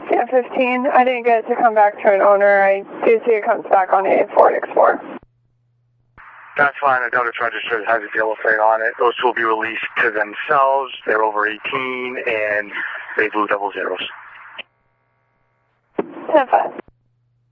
Stand 15. I didn't get it to come back to an owner. I do see it comes back on a Ford Explorer. That's fine. The notice register has a yellow plate on it. Those two will be released to themselves. They're over 18 and they blew double zeros. 10-5.